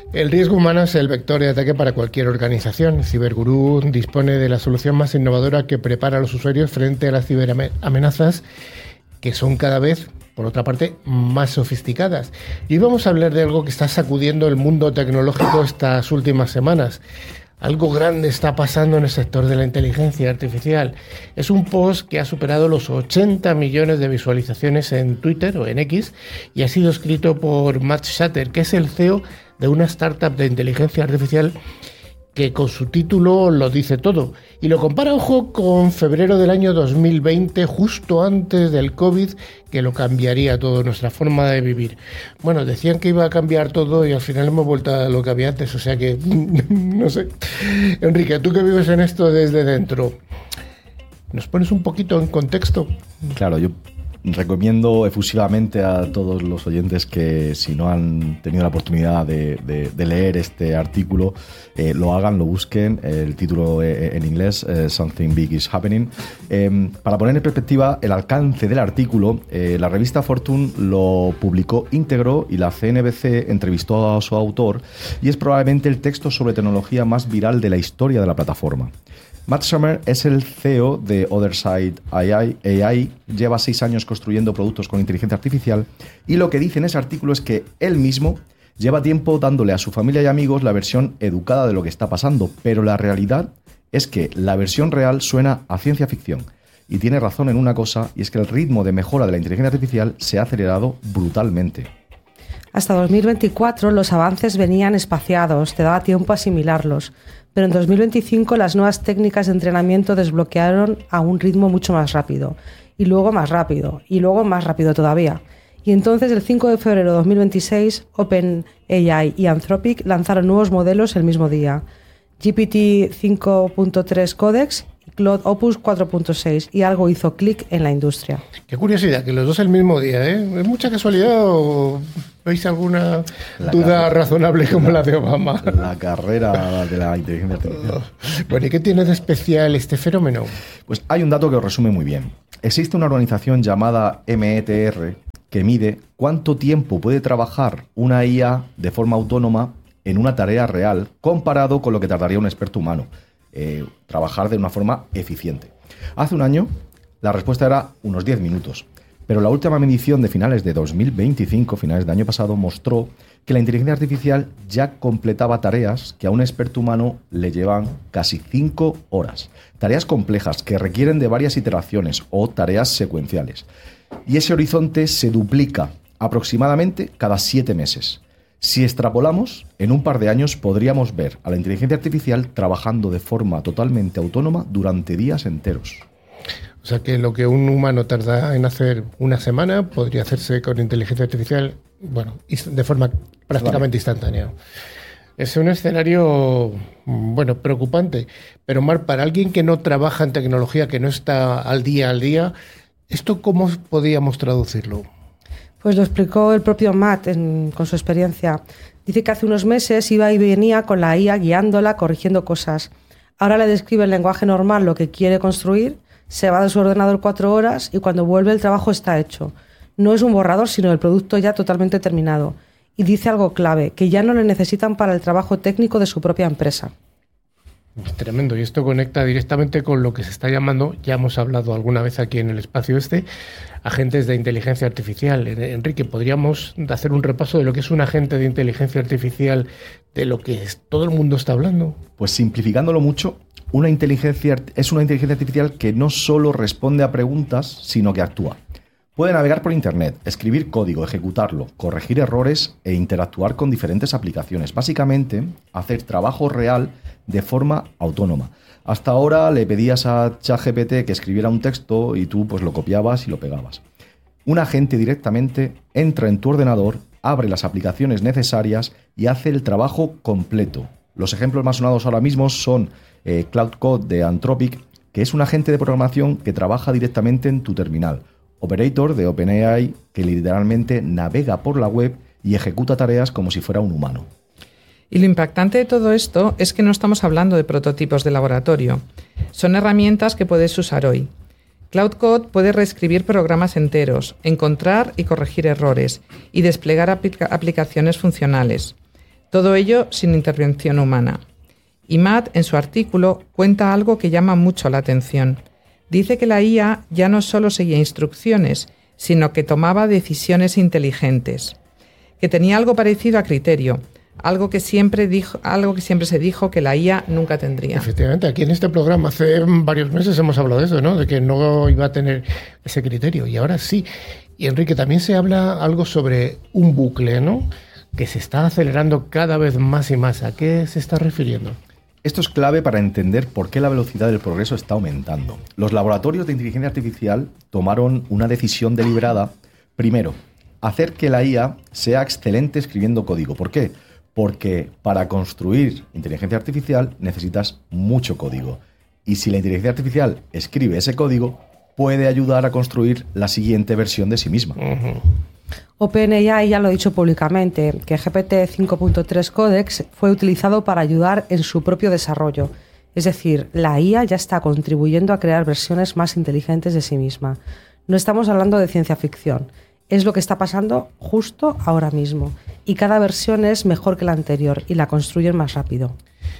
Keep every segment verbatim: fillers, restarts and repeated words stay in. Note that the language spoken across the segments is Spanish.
El riesgo humano es el vector de ataque para cualquier organización. CyberGurú dispone de la solución más innovadora que prepara a los usuarios frente a las ciberamenazas, que son cada vez, por otra parte, más sofisticadas. Y hoy vamos a hablar de algo que está sacudiendo el mundo tecnológico estas últimas semanas. Algo grande está pasando en el sector de la inteligencia artificial. Es un post que ha superado los ochenta millones de visualizaciones en Twitter o en X y ha sido escrito por Matt Shatter, que es el C E O de una startup de inteligencia artificial que con su título lo dice todo. Y lo compara, ojo, con febrero del año dos mil veinte, justo antes del COVID, que lo cambiaría todo, nuestra forma de vivir. Bueno, decían que iba a cambiar todo y al final hemos vuelto a lo que había antes, o sea que, no sé. Enrique, tú que vives en esto desde dentro, ¿nos pones un poquito en contexto? Claro, yo recomiendo efusivamente a todos los oyentes que, si no han tenido la oportunidad de, de, de leer este artículo, eh, lo hagan, lo busquen. El título eh, en inglés, eh, Something Big is Happening. Eh, para poner en perspectiva el alcance del artículo, eh, la revista Fortune lo publicó íntegro y la C N B C entrevistó a su autor, y es probablemente el texto sobre tecnología más viral de la historia de la plataforma. Matt Sommer es el C E O de Otherside A I, lleva seis años construyendo productos con inteligencia artificial, y lo que dice en ese artículo es que él mismo lleva tiempo dándole a su familia y amigos la versión educada de lo que está pasando, pero la realidad es que la versión real suena a ciencia ficción. Y tiene razón en una cosa, y es que el ritmo de mejora de la inteligencia artificial se ha acelerado brutalmente. Hasta dos mil veinticuatro los avances venían espaciados, te daba tiempo a asimilarlos. Pero en dos mil veinticinco las nuevas técnicas de entrenamiento desbloquearon a un ritmo mucho más rápido, y luego más rápido, y luego más rápido todavía. Y entonces el cinco de febrero de dos mil veintiséis, OpenAI y Anthropic lanzaron nuevos modelos el mismo día, G P T cinco punto tres Codex y Claude Opus cuatro punto seis, y algo hizo clic en la industria. Qué curiosidad, que los dos el mismo día, ¿eh? ¿Es mucha casualidad o veis alguna la duda carrera, razonable como la, la de Obama? La carrera de la inteligencia artificial. Bueno, ¿y qué tiene de especial este fenómeno? Pues hay un dato que os resume muy bien. Existe una organización llamada M E T R que mide cuánto tiempo puede trabajar una I A de forma autónoma en una tarea real comparado con lo que tardaría un experto humano. Eh, trabajar de una forma eficiente. Hace un año la respuesta era unos diez minutos, pero la última medición de finales de dos mil veinticinco, finales del año pasado, mostró que la inteligencia artificial ya completaba tareas que a un experto humano le llevan casi cinco horas. Tareas complejas que requieren de varias iteraciones o tareas secuenciales. Y ese horizonte se duplica aproximadamente cada siete meses. Si extrapolamos, en un par de años podríamos ver a la inteligencia artificial trabajando de forma totalmente autónoma durante días enteros. O sea que lo que un humano tarda en hacer una semana podría hacerse con inteligencia artificial, bueno, de forma prácticamente vale. instantánea. Es un escenario, bueno, preocupante. Pero, Mar, para alguien que no trabaja en tecnología, que no está al día al día, ¿esto cómo podríamos traducirlo? Pues lo explicó el propio Matt en, con su experiencia. Dice que hace unos meses iba y venía con la I A guiándola, corrigiendo cosas. Ahora le describe en lenguaje normal lo que quiere construir, se va de su ordenador cuatro horas y cuando vuelve el trabajo está hecho. No es un borrador, sino el producto ya totalmente terminado. Y dice algo clave, que ya no le necesitan para el trabajo técnico de su propia empresa. Es tremendo, y esto conecta directamente con lo que se está llamando, ya hemos hablado alguna vez aquí en el espacio este, agentes de inteligencia artificial. Enrique, ¿podríamos hacer un repaso de lo que es un agente de inteligencia artificial, de lo que es, todo el mundo está hablando? Pues simplificándolo mucho, una inteligencia es una inteligencia artificial que no solo responde a preguntas, sino que actúa. Puede navegar por internet, escribir código, ejecutarlo, corregir errores e interactuar con diferentes aplicaciones. Básicamente, hacer trabajo real de forma autónoma. Hasta ahora le pedías a ChatGPT que escribiera un texto y tú pues lo copiabas y lo pegabas. Un agente directamente entra en tu ordenador, abre las aplicaciones necesarias y hace el trabajo completo. Los ejemplos más sonados ahora mismo son eh, Cloud Code de Anthropic, que es un agente de programación que trabaja directamente en tu terminal. Operator de OpenAI, que literalmente navega por la web y ejecuta tareas como si fuera un humano. Y lo impactante de todo esto es que no estamos hablando de prototipos de laboratorio. Son herramientas que puedes usar hoy. Cloud Code puede reescribir programas enteros, encontrar y corregir errores y desplegar aplica- aplicaciones funcionales. Todo ello sin intervención humana. Y Matt, en su artículo, cuenta algo que llama mucho la atención. Dice que la I A ya no solo seguía instrucciones, sino que tomaba decisiones inteligentes, que tenía algo parecido a criterio, algo que siempre dijo, algo que siempre se dijo que la I A nunca tendría. Efectivamente, aquí en este programa hace varios meses hemos hablado de eso, ¿no? De que no iba a tener ese criterio, y ahora sí. Y Enrique, también se habla algo sobre un bucle, ¿no? Que se está acelerando cada vez más y más. ¿A qué se está refiriendo? Esto es clave para entender por qué la velocidad del progreso está aumentando. Los laboratorios de inteligencia artificial tomaron una decisión deliberada. Primero, hacer que la I A sea excelente escribiendo código. ¿Por qué? Porque para construir inteligencia artificial necesitas mucho código. Y si la inteligencia artificial escribe ese código, puede ayudar a construir la siguiente versión de sí misma. Uh-huh. OpenAI ya lo ha dicho públicamente, que G P T cinco punto tres Codex fue utilizado para ayudar en su propio desarrollo. Es decir, la I A ya está contribuyendo a crear versiones más inteligentes de sí misma. No estamos hablando de ciencia ficción. Es lo que está pasando justo ahora mismo. Y cada versión es mejor que la anterior y la construyen más rápido.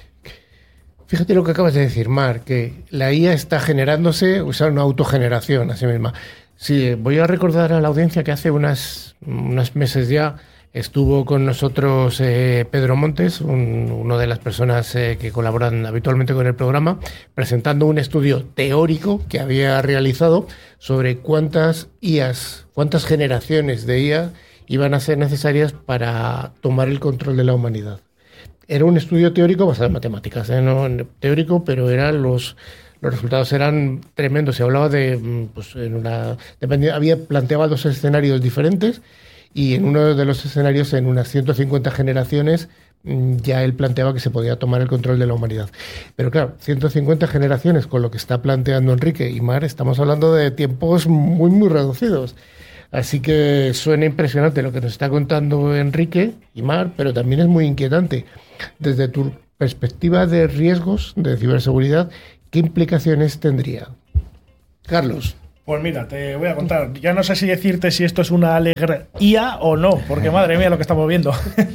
Fíjate lo que acabas de decir, Mar, que la I A está generándose, o sea, una autogeneración a sí misma. Sí, voy a recordar a la audiencia que hace unas, unos meses ya estuvo con nosotros eh, Pedro Montes, un, una de las personas eh, que colaboran habitualmente con el programa, presentando un estudio teórico que había realizado sobre cuántas I As, cuántas generaciones de I A iban a ser necesarias para tomar el control de la humanidad. Era un estudio teórico basado en matemáticas, ¿eh? No teórico, pero eran los... Los resultados eran tremendos. Se hablaba de, pues, en una, dependía, había planteaba dos escenarios diferentes y en uno de los escenarios, en unas ciento cincuenta generaciones, ya él planteaba que se podía tomar el control de la humanidad. Pero claro, ciento cincuenta generaciones con lo que está planteando Enrique y Mar, estamos hablando de tiempos muy, muy reducidos. Así que suena impresionante lo que nos está contando Enrique y Mar, pero también es muy inquietante. Desde tu perspectiva de riesgos de ciberseguridad, ¿qué implicaciones tendría? Carlos. Pues mira, te voy a contar. Ya no sé si decirte si esto es una alegría o no, porque madre mía lo que estamos viendo.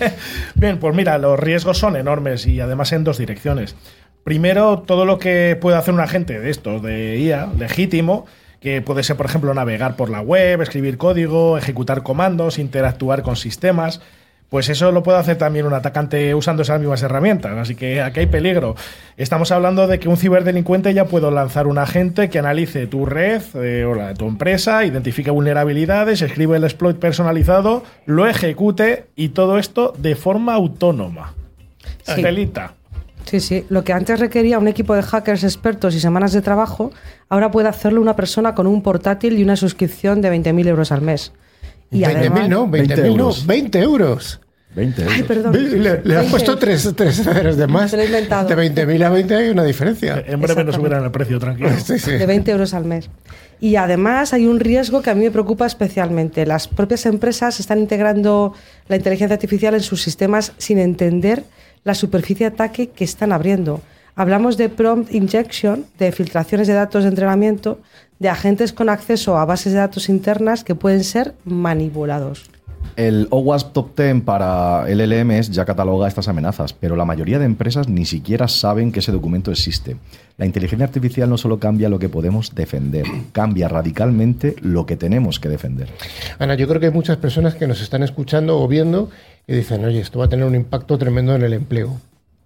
Bien, pues mira, los riesgos son enormes y además en dos direcciones. Primero, todo lo que puede hacer un agente de estos, de I A, legítimo, que puede ser, por ejemplo, navegar por la web, escribir código, ejecutar comandos, interactuar con sistemas. Pues eso lo puede hacer también un atacante usando esas mismas herramientas, así que aquí hay peligro. Estamos hablando de que un ciberdelincuente ya puede lanzar un agente que analice tu red eh, o la de tu empresa, identifique vulnerabilidades, escribe el exploit personalizado, lo ejecute y todo esto de forma autónoma. Sí. Telita. Sí, sí. Lo que antes requería un equipo de hackers expertos y semanas de trabajo, ahora puede hacerlo una persona con un portátil y una suscripción de veinte mil euros al mes. veinte mil no, veinte mil no, veinte euros. veinte euros. Ay, perdón. Le, le has puesto tres, tres ceros de más. Se lo he inventado. De veinte mil a veinte hay una diferencia. En breve nos subirán el precio, tranquilo. Sí, sí. De veinte euros al mes. Y además hay un riesgo que a mí me preocupa especialmente. Las propias empresas están integrando la inteligencia artificial en sus sistemas sin entender la superficie de ataque que están abriendo. Hablamos de prompt injection, de filtraciones de datos de entrenamiento, de agentes con acceso a bases de datos internas que pueden ser manipulados. El O WASP Top diez para L L Ms ya cataloga estas amenazas, pero la mayoría de empresas ni siquiera saben que ese documento existe. La inteligencia artificial no solo cambia lo que podemos defender, cambia radicalmente lo que tenemos que defender. Ana, yo creo que hay muchas personas que nos están escuchando o viendo y dicen, oye, esto va a tener un impacto tremendo en el empleo.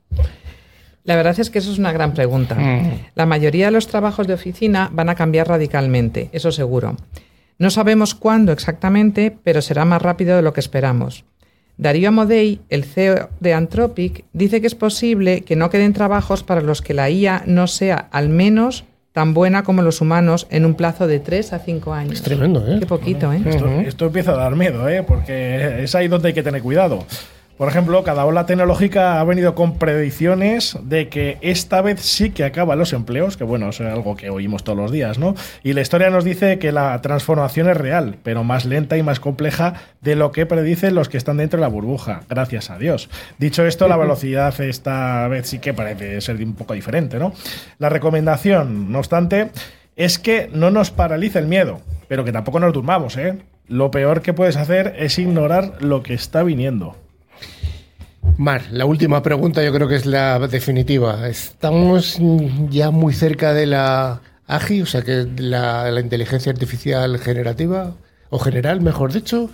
La verdad es que eso es una gran pregunta. Mm. La mayoría de los trabajos de oficina van a cambiar radicalmente, eso seguro. No sabemos cuándo exactamente, pero será más rápido de lo que esperamos. Darío Amodei, el C E O de Anthropic, dice que es posible que no queden trabajos para los que la I A no sea al menos tan buena como los humanos en un plazo de tres a cinco años. Es tremendo, ¿eh? Qué poquito, ¿eh? Esto, esto empieza a dar miedo, ¿eh? Porque es ahí donde hay que tener cuidado. Por ejemplo, cada ola tecnológica ha venido con predicciones de que esta vez sí que acaban los empleos, que bueno, es algo que oímos todos los días, ¿no? Y la historia nos dice que la transformación es real, pero más lenta y más compleja de lo que predicen los que están dentro de la burbuja, gracias a Dios. Dicho esto, la velocidad esta vez sí que parece ser un poco diferente, ¿no? La recomendación, no obstante, es que no nos paralice el miedo, pero que tampoco nos durmamos, ¿eh? Lo peor que puedes hacer es ignorar lo que está viniendo. Mar, la última pregunta yo creo que es la definitiva. ¿Estamos ya muy cerca de la A G I, o sea, que la, la inteligencia artificial generativa, o general, mejor dicho?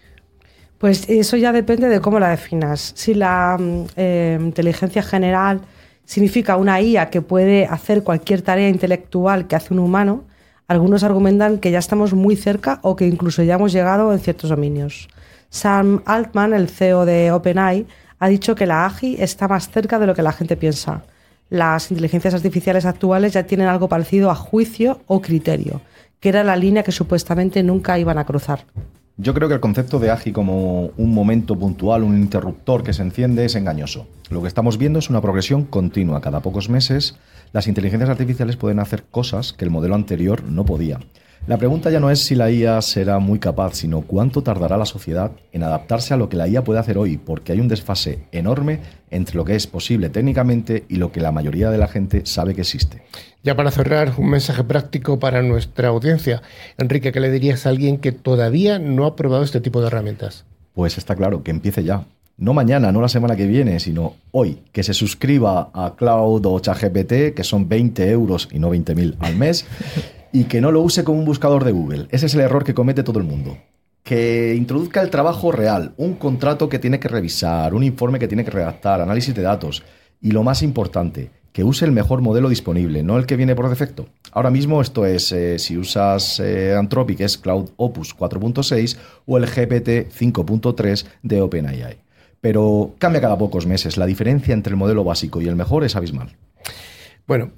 Pues eso ya depende de cómo la definas. Si la eh, inteligencia general significa una I A que puede hacer cualquier tarea intelectual que hace un humano, algunos argumentan que ya estamos muy cerca o que incluso ya hemos llegado en ciertos dominios. Sam Altman, el C E O de OpenAI, ha dicho que la A G I está más cerca de lo que la gente piensa. Las inteligencias artificiales actuales ya tienen algo parecido a juicio o criterio, que era la línea que supuestamente nunca iban a cruzar. Yo creo que el concepto de A G I como un momento puntual, un interruptor que se enciende, es engañoso. Lo que estamos viendo es una progresión continua. Cada pocos meses, las inteligencias artificiales pueden hacer cosas que el modelo anterior no podía. La pregunta ya no es si la I A será muy capaz, sino cuánto tardará la sociedad en adaptarse a lo que la I A puede hacer hoy, porque hay un desfase enorme entre lo que es posible técnicamente y lo que la mayoría de la gente sabe que existe. Ya para cerrar, un mensaje práctico para nuestra audiencia. Enrique, ¿qué le dirías a alguien que todavía no ha probado este tipo de herramientas? Pues está claro, que empiece ya. No mañana, no la semana que viene, sino hoy. Que se suscriba a Cloud o ChatGPT, que son veinte euros y no veinte mil al mes, y que no lo use como un buscador de Google. Ese es el error que comete todo el mundo. Que introduzca el trabajo real, un contrato que tiene que revisar, un informe que tiene que redactar, análisis de datos. Y lo más importante, que use el mejor modelo disponible, no el que viene por defecto. Ahora mismo esto es, eh, si usas eh, Anthropic, es Cloud Opus cuatro punto seis o el G P T cinco punto tres de OpenAI. Pero cambia cada pocos meses. La diferencia entre el modelo básico y el mejor es abismal. Bueno,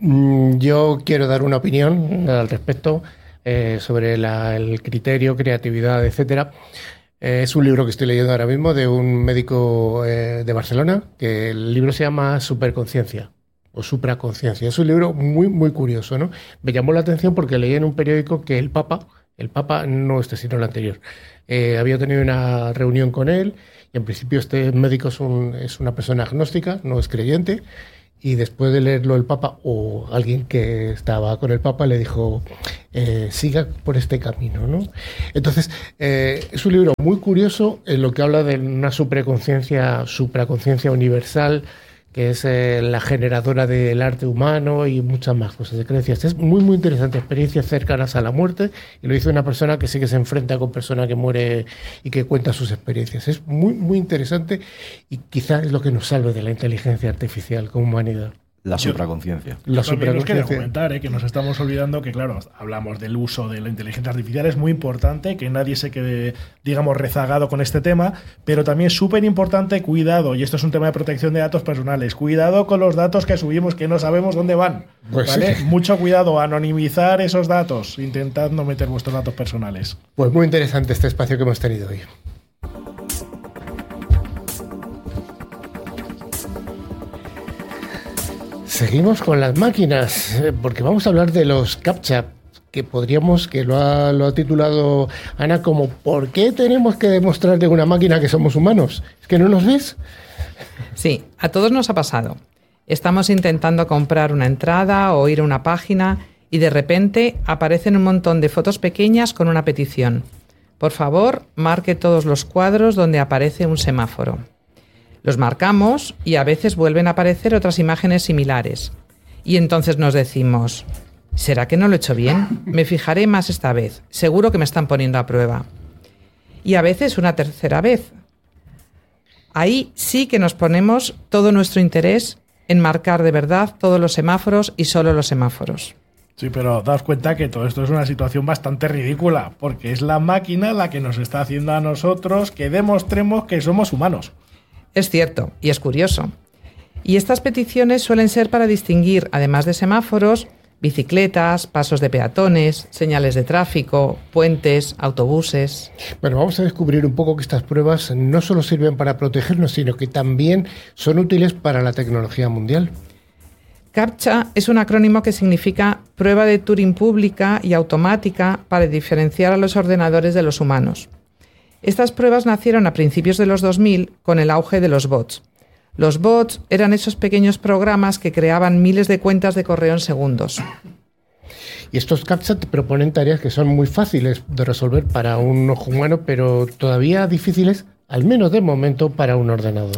yo quiero dar una opinión al respecto eh, sobre la, el criterio, creatividad, etcétera. Eh, es un libro que estoy leyendo ahora mismo de un médico eh, de Barcelona, que el libro se llama Superconciencia o Supraconciencia. Es un libro muy, muy curioso, ¿no? Me llamó la atención porque leí en un periódico que el Papa, el Papa no este, sino el anterior, eh, había tenido una reunión con él y en principio este médico es, un, es una persona agnóstica, no es creyente. Y después de leerlo el Papa, o alguien que estaba con el Papa, le dijo, eh, siga por este camino, ¿no? Entonces, eh, es un libro muy curioso en lo que habla de una supraconciencia, supraconciencia universal, que es eh, la generadora del arte humano y muchas más cosas de creencias. Es muy, muy interesante, experiencias cercanas a la muerte, y lo dice una persona que sí que se enfrenta con personas que muere y que cuenta sus experiencias. Es muy, muy interesante y quizás es lo que nos salve de la inteligencia artificial como humanidad. La supraconciencia. La También nos quería comentar eh, que nos estamos olvidando que, claro, hablamos del uso de la inteligencia artificial, es muy importante que nadie se quede, digamos, rezagado con este tema, pero también es súper importante, cuidado, y esto es un tema de protección de datos personales, cuidado con los datos que subimos que no sabemos dónde van, pues ¿vale? Sí. Mucho cuidado, anonimizar esos datos, intentad no meter vuestros datos personales. Pues muy interesante este espacio que hemos tenido hoy. Seguimos con las máquinas, porque vamos a hablar de los CAPTCHA, que podríamos, que lo ha, lo ha titulado Ana como ¿por qué tenemos que demostrarle a una máquina que somos humanos? ¿Es que no nos ves? Sí, a todos nos ha pasado. Estamos intentando comprar una entrada o ir a una página y de repente aparecen un montón de fotos pequeñas con una petición. Por favor, marque todos los cuadros donde aparece un semáforo. Los marcamos y a veces vuelven a aparecer otras imágenes similares. Y entonces nos decimos, ¿será que no lo he hecho bien? Me fijaré más esta vez. Seguro que me están poniendo a prueba. Y a veces una tercera vez. Ahí sí que nos ponemos todo nuestro interés en marcar de verdad todos los semáforos y solo los semáforos. Sí, pero daos cuenta que todo esto es una situación bastante ridícula, porque es la máquina la que nos está haciendo a nosotros que demostremos que somos humanos. Es cierto, y es curioso. Y estas peticiones suelen ser para distinguir, además de semáforos, bicicletas, pasos de peatones, señales de tráfico, puentes, autobuses. Bueno, vamos a descubrir un poco que estas pruebas no solo sirven para protegernos, sino que también son útiles para la tecnología mundial. CAPTCHA es un acrónimo que significa Prueba de Turing Pública y Automática para diferenciar a los ordenadores de los humanos. Estas pruebas nacieron a principios de los dos mil con el auge de los bots. Los bots eran esos pequeños programas que creaban miles de cuentas de correo en segundos. Y estos CAPTCHA te proponen tareas que son muy fáciles de resolver para un ojo humano, pero todavía difíciles, al menos de momento, para un ordenador.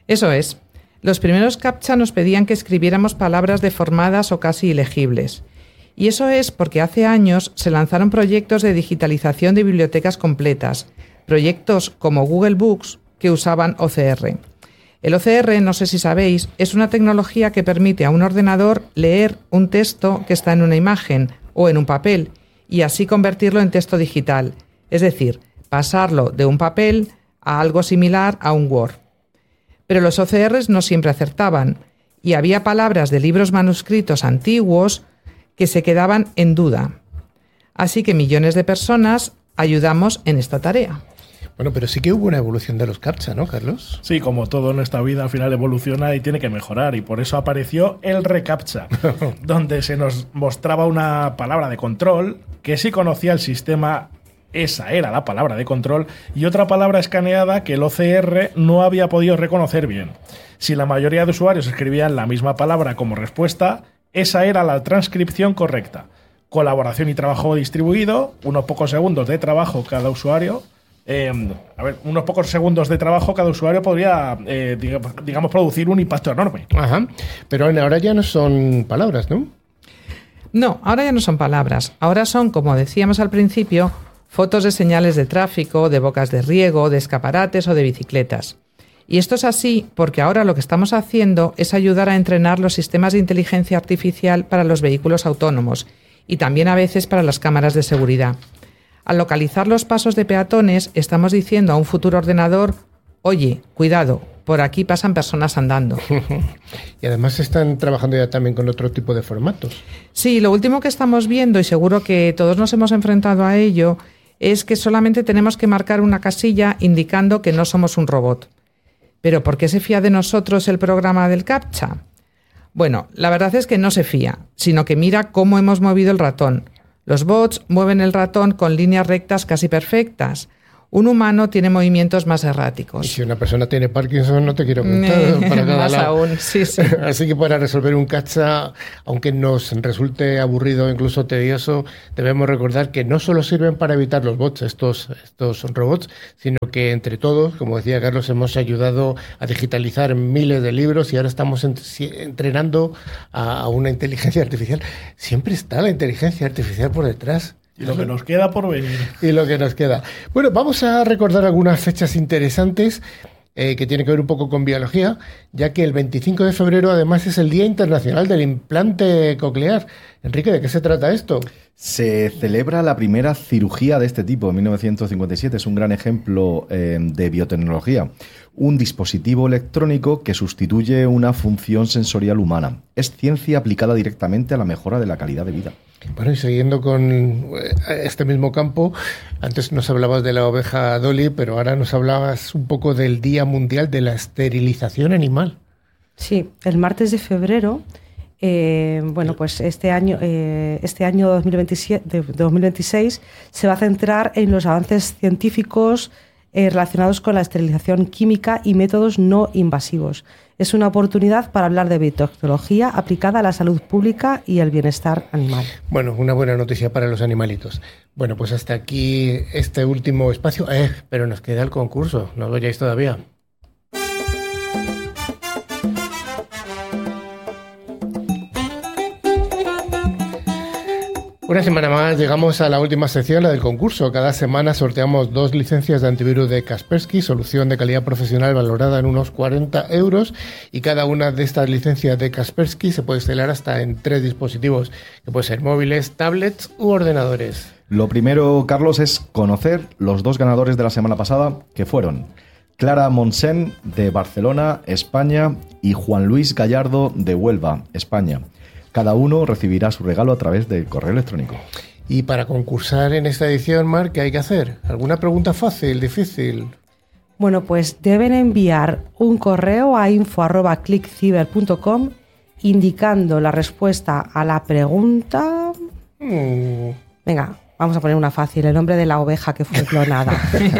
Eso es. Los primeros CAPTCHA nos pedían que escribiéramos palabras deformadas o casi ilegibles. Y eso es porque hace años se lanzaron proyectos de digitalización de bibliotecas completas, proyectos como Google Books que usaban O C R. El O C R, no sé si sabéis, es una tecnología que permite a un ordenador leer un texto que está en una imagen o en un papel y así convertirlo en texto digital, es decir, pasarlo de un papel a algo similar a un Word. Pero los O C Rs no siempre acertaban y había palabras de libros manuscritos antiguos que se quedaban en duda. Así que millones de personas ayudamos en esta tarea. Bueno, pero sí que hubo una evolución de los CAPTCHA, ¿no, Carlos? Sí, como todo en esta vida al final evoluciona y tiene que mejorar, y por eso apareció el reCAPTCHA, donde se nos mostraba una palabra de control que si conocía el sistema, esa era la palabra de control, y otra palabra escaneada que el O C R no había podido reconocer bien. Si la mayoría de usuarios escribían la misma palabra como respuesta, esa era la transcripción correcta. Colaboración y trabajo distribuido, unos pocos segundos de trabajo cada usuario. Eh, a ver, unos pocos segundos de trabajo cada usuario podría, eh, digamos, producir un impacto enorme. Ajá. Pero ahora ya no son palabras, ¿no? No, ahora ya no son palabras. Ahora son, como decíamos al principio, fotos de señales de tráfico, de bocas de riego, de escaparates o de bicicletas. Y esto es así porque ahora lo que estamos haciendo es ayudar a entrenar los sistemas de inteligencia artificial para los vehículos autónomos y también a veces para las cámaras de seguridad. Al localizar los pasos de peatones, estamos diciendo a un futuro ordenador, oye, cuidado, por aquí pasan personas andando. Y además están trabajando ya también con otro tipo de formatos. Sí, lo último que estamos viendo, y seguro que todos nos hemos enfrentado a ello, es que solamente tenemos que marcar una casilla indicando que no somos un robot. ¿Pero por qué se fía de nosotros el programa del CAPTCHA? Bueno, la verdad es que no se fía, sino que mira cómo hemos movido el ratón. Los bots mueven el ratón con líneas rectas casi perfectas. Un humano tiene movimientos más erráticos. Y si una persona tiene Parkinson, no te quiero contar. Para cada más lado. aún, sí, sí. Así que para resolver un CAPTCHA, aunque nos resulte aburrido o incluso tedioso, debemos recordar que no solo sirven para evitar los bots, estos, estos robots, sino que entre todos, como decía Carlos, hemos ayudado a digitalizar miles de libros y ahora estamos en, entrenando a, a una inteligencia artificial. Siempre está la inteligencia artificial por detrás. Y lo que nos queda por venir. Y lo que nos queda. Bueno, vamos a recordar algunas fechas interesantes eh, que tienen que ver un poco con biología, ya que el veinticinco de febrero además es el Día Internacional del Implante Coclear. Enrique, ¿de qué se trata esto? Se celebra la primera cirugía de este tipo en mil novecientos cincuenta y siete. Es un gran ejemplo eh, de biotecnología. Un dispositivo electrónico que sustituye una función sensorial humana. Es ciencia aplicada directamente a la mejora de la calidad de vida. Bueno, y siguiendo con este mismo campo, antes nos hablabas de la oveja Dolly, pero ahora nos hablabas un poco del Día Mundial de la Esterilización Animal. Sí, el martes de febrero, eh, bueno, pues este año, eh, este año dos mil veintisiete, de dos mil veintiséis se va a centrar en los avances científicos eh, relacionados con la esterilización química y métodos no invasivos. Es una oportunidad para hablar de biotecnología aplicada a la salud pública y el bienestar animal. Bueno, una buena noticia para los animalitos. Bueno, pues hasta aquí este último espacio. Eh, pero nos queda el concurso, no lo vayáis todavía. Una semana más llegamos a la última sección, la del concurso. Cada semana sorteamos dos licencias de antivirus de Kaspersky, solución de calidad profesional valorada en unos cuarenta euros, y cada una de estas licencias de Kaspersky se puede instalar hasta en tres dispositivos, que pueden ser móviles, tablets u ordenadores. Lo primero, Carlos, es conocer los dos ganadores de la semana pasada, que fueron Clara Monsen de Barcelona, España, y Juan Luis Gallardo de Huelva, España. Cada uno recibirá su regalo a través del correo electrónico. Y para concursar en esta edición, Mar, ¿qué hay que hacer? ¿Alguna pregunta fácil, difícil? Bueno, pues deben enviar un correo a info arroba clickciber punto com indicando la respuesta a la pregunta... Mm. Venga, vamos a poner una fácil, el nombre de la oveja que fue clonada.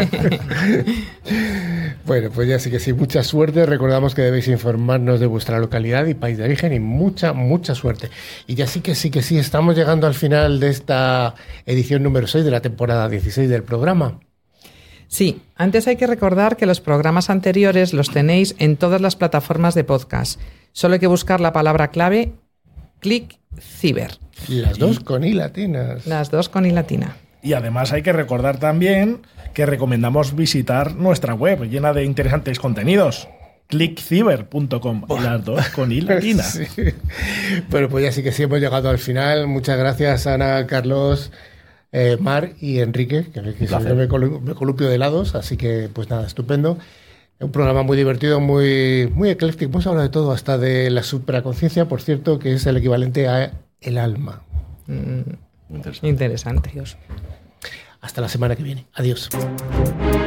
Bueno, pues ya sí que sí, mucha suerte. Recordamos que debéis informarnos de vuestra localidad y país de origen, y mucha, mucha suerte. Y ya sí que sí que sí, estamos llegando al final de esta edición número seis de la temporada dieciséis del programa. Sí, antes hay que recordar que los programas anteriores los tenéis en todas las plataformas de podcast. Solo hay que buscar la palabra clave ClickCiber. Las dos con i latinas. Las dos con i latina. Y además hay que recordar también que recomendamos visitar nuestra web llena de interesantes contenidos. click ciber punto com. Oh. Las dos con i latina. Sí. Bueno, pues ya sí que sí hemos llegado al final. Muchas gracias, Ana, Carlos, eh, Mar y Enrique, que, que siempre me, colu me columpio de lados. Así que, pues nada, estupendo. Un programa muy divertido, muy, muy ecléctico. Hemos hablado de todo, hasta de la supraconciencia, por cierto, que es el equivalente a el alma. Mm, interesante. Interesante. Hasta la semana que viene. Adiós.